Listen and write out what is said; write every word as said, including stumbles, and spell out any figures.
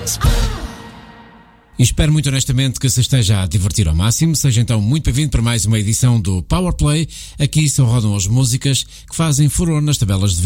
E espero muito honestamente que se esteja a divertir ao máximo. Seja então muito bem-vindo para mais uma edição do Powerplay. Aqui só rodam as músicas que fazem furor nas tabelas de